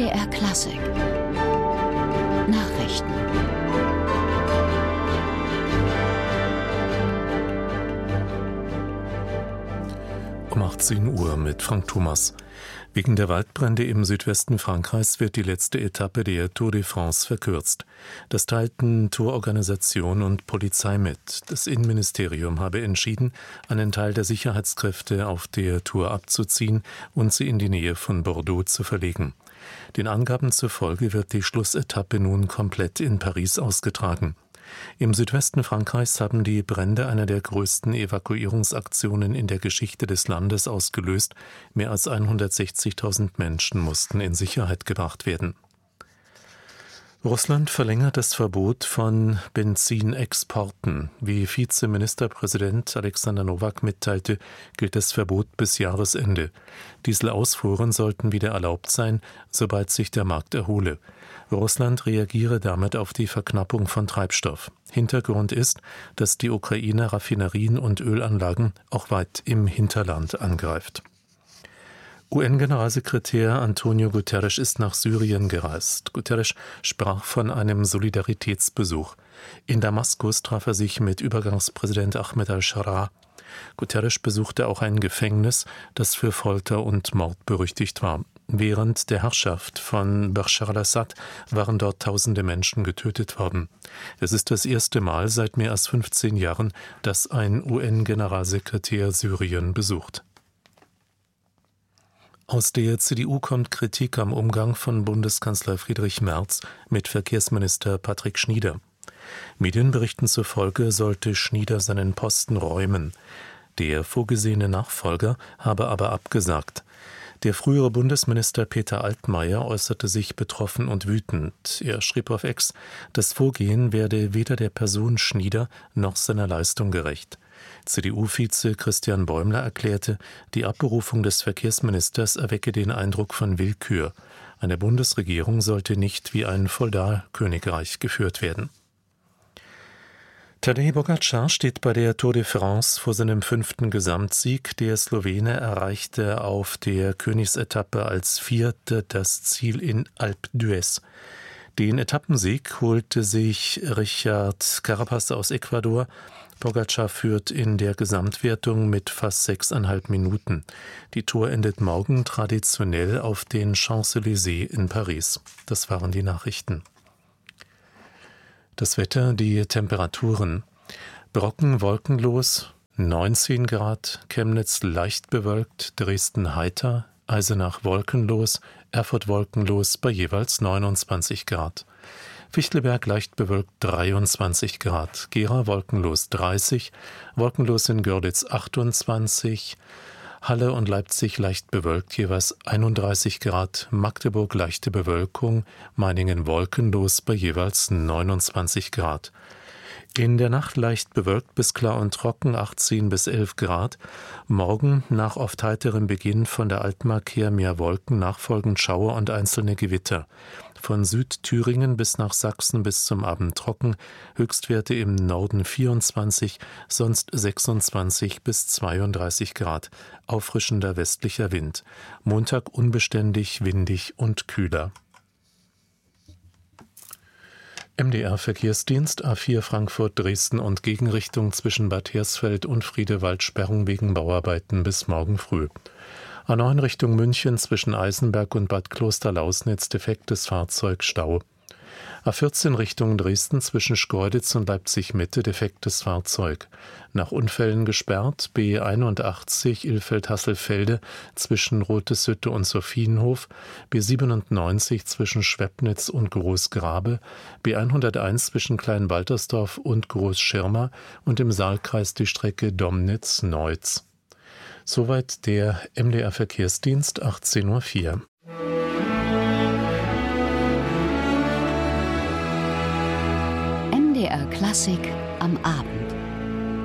MDR Klassik Nachrichten. Um 18 Uhr mit Frank Thomas. Wegen der Waldbrände im Südwesten Frankreichs wird die letzte Etappe der Tour de France verkürzt. Das teilten Tourorganisation und Polizei mit. Das Innenministerium habe entschieden, einen Teil der Sicherheitskräfte auf der Tour abzuziehen und sie in die Nähe von Bordeaux zu verlegen. Den Angaben zufolge wird die Schlussetappe nun komplett in Paris ausgetragen. Im Südwesten Frankreichs haben die Brände eine der größten Evakuierungsaktionen in der Geschichte des Landes ausgelöst. Mehr als 160.000 Menschen mussten in Sicherheit gebracht werden. Russland verlängert das Verbot von Benzinexporten. Wie Vizeministerpräsident Alexander Nowak mitteilte, gilt das Verbot bis Jahresende. Dieselausfuhren sollten wieder erlaubt sein, sobald sich der Markt erhole. Russland reagiere damit auf die Verknappung von Treibstoff. Hintergrund ist, dass die Ukraine Raffinerien und Ölanlagen auch weit im Hinterland angreift. UN-Generalsekretär Antonio Guterres ist nach Syrien gereist. Guterres sprach von einem Solidaritätsbesuch. In Damaskus traf er sich mit Übergangspräsident Ahmed al-Sharaa. Guterres besuchte auch ein Gefängnis, das für Folter und Mord berüchtigt war. Während der Herrschaft von Bashar al-Assad waren dort tausende Menschen getötet worden. Es ist das erste Mal seit mehr als 15 Jahren, dass ein UN-Generalsekretär Syrien besucht. Aus der CDU kommt Kritik am Umgang von Bundeskanzler Friedrich Merz mit Verkehrsminister Patrick Schnieder. Medienberichten zufolge sollte Schnieder seinen Posten räumen. Der vorgesehene Nachfolger habe aber abgesagt. Der frühere Bundesminister Peter Altmaier äußerte sich betroffen und wütend. Er schrieb auf X, das Vorgehen werde weder der Person Schnieder noch seiner Leistung gerecht. CDU-Vize Christian Bäumler erklärte, die Abberufung des Verkehrsministers erwecke den Eindruck von Willkür. Eine Bundesregierung sollte nicht wie ein Feudalkönigreich geführt werden. Tadej Pogačar steht bei der Tour de France vor seinem 5. Gesamtsieg. Der Slowene erreichte auf der Königsetappe als Vierter das Ziel in Alpe d'Huez. Den Etappensieg holte sich Richard Carapaz aus Ecuador. Pogačar führt in der Gesamtwertung mit fast 6,5 Minuten. Die Tour endet morgen traditionell auf den Champs-Élysées in Paris. Das waren die Nachrichten. Das Wetter, die Temperaturen. Brocken wolkenlos, 19 Grad, Chemnitz leicht bewölkt, Dresden heiter, Eisenach wolkenlos, Erfurt wolkenlos bei jeweils 29 Grad. Fichtelberg leicht bewölkt 23 Grad, Gera wolkenlos 30, wolkenlos in Görlitz 28, Halle und Leipzig leicht bewölkt, jeweils 31 Grad, Magdeburg leichte Bewölkung, Meiningen wolkenlos bei jeweils 29 Grad. In der Nacht leicht bewölkt bis klar und trocken 18 bis 11 Grad. Morgen nach oft heiterem Beginn von der Altmark her mehr Wolken, nachfolgend Schauer und einzelne Gewitter. Von Südthüringen bis nach Sachsen bis zum Abend trocken, Höchstwerte im Norden 24, sonst 26 bis 32 Grad, auffrischender westlicher Wind. Montag unbeständig, windig und kühler. MDR Verkehrsdienst A4 Frankfurt-Dresden und Gegenrichtung zwischen Bad Hersfeld und Friedewald Sperrung wegen Bauarbeiten bis morgen früh. A9 Richtung München zwischen Eisenberg und Bad Klosterlausnitz defektes Fahrzeug Stau. A14 Richtung Dresden zwischen Schkeuditz und Leipzig-Mitte defektes Fahrzeug. Nach Unfällen gesperrt B81 Ilfeld-Hasselfelde zwischen Roteshütte und Sophienhof, B97 zwischen Schwebnitz und Großgrabe, B101 zwischen Kleinwaltersdorf und Großschirma und im Saalkreis die Strecke Domnitz-Neutz. Soweit der MDR Verkehrsdienst 18:04 Uhr. MDR Klassik am Abend.